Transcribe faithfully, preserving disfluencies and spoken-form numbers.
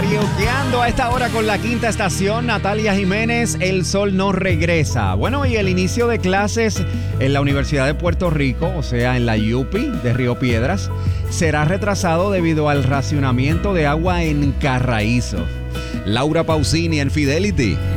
Karaokeando a esta hora con la quinta estación, Natalia Jiménez, El Sol no regresa. Bueno, y el inicio de clases en la Universidad de Puerto Rico, o sea, en la U P I de Río Piedras, será retrasado debido al racionamiento de agua en Carraízo. Laura Pausini en Fidelity.